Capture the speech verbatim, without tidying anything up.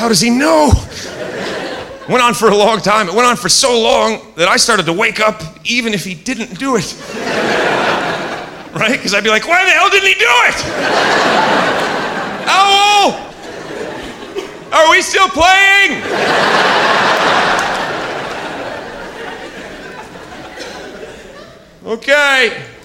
how does he know? Went on for a long time. It went on for so long that I started to wake up even if he didn't do it. Right? Because I'd be like, why the hell didn't he do it? Owl! Are we still playing? Okay.